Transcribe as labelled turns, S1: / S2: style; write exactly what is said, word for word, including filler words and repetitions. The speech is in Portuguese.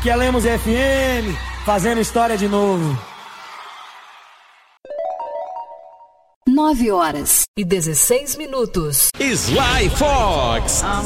S1: Aqui é Lemos F M, fazendo história de novo.
S2: Nove horas e dezesseis minutos.
S3: Sly Fox.